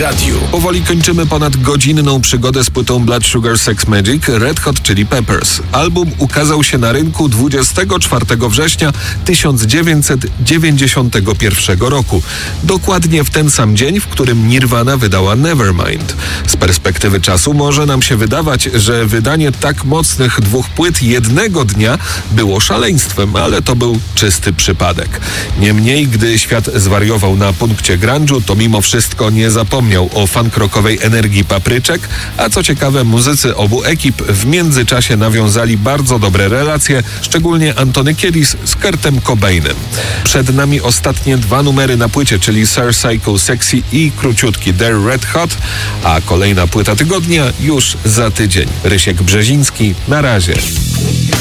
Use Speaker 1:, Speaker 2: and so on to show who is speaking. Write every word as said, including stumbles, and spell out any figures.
Speaker 1: radiu.
Speaker 2: Powoli kończymy ponad godzinną przygodę z płytą Blood Sugar Sex Magik Red Hot Chili Peppers. Album ukazał się na rynku dwudziestego czwartego września tysiąc dziewięćset dziewięćdziesiątego pierwszego roku. Dokładnie w ten sam dzień, w którym Nirvana wydała Nevermind. Z perspektywy czasu może nam się wydawać, że wydanie tak mocnych dwóch płyt jednego dnia było szaleństwem, ale to był czysty przypadek. Niemniej, gdy świat zwariował na punkcie grunge'u, to mimo wszystko nie zapomniał o funk-rockowej energii papryczek, a co ciekawe, muzycy obu ekip w międzyczasie nawiązali bardzo dobre relacje, szczególnie Antony Kiedis z Kurtem Cobainem. Przed nami ostatnie dwa numery na płycie, czyli Sir Psycho Sexy i króciutki They're Red Hot, a kolejna płyta tygodnia już za tydzień. Rysiek Brzeziński, na razie.